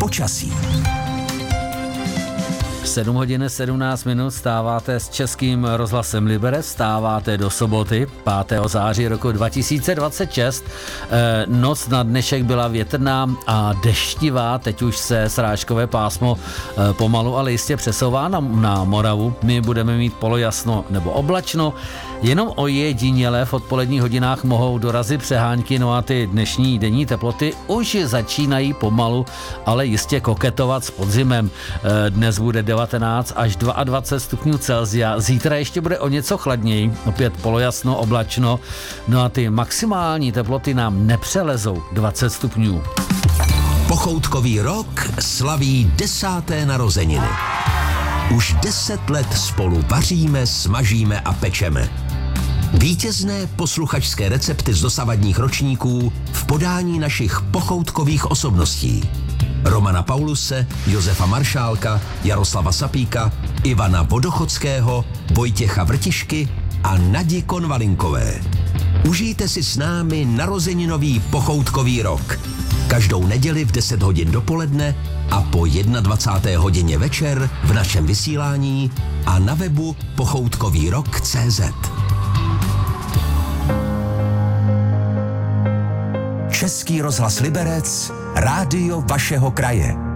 počasí. 7 hodin 17 minut stáváte s Českým rozhlasem Liberec, stáváte do soboty 5. září roku 2026. Noc na dnešek byla větrná a deštivá, teď už se srážkové pásmo pomalu, ale jistě přesouvá na Moravu. My budeme mít polojasno nebo oblačno, jenom ojediněle v odpoledních hodinách mohou dorazit přehánky, no a ty dnešní denní teploty už začínají pomalu, ale jistě koketovat s podzimem. Dnes bude 19 až 22 stupňů Celsia, zítra ještě bude o něco chladněji, opět polojasno, oblačno, no a ty maximální teploty nám nepřelezou 20 stupňů. Pochoutkový rok slaví 10. narozeniny. Už 10 let spolu vaříme, smažíme a pečeme. Vítězné posluchačské recepty z dosavadních ročníků v podání našich pochoutkových osobností. Romana Pauluse, Josefa Maršálka, Jaroslava Sapíka, Ivana Vodochodského, Vojtěcha Vrtišky a Nadi Konvalinkové. Užijte si s námi narozeninový pochoutkový rok. Každou neděli v 10 hodin dopoledne a po 21. hodině večer v našem vysílání a na webu pochoutkovýrok.cz. Český rozhlas Liberec, rádio vašeho kraje.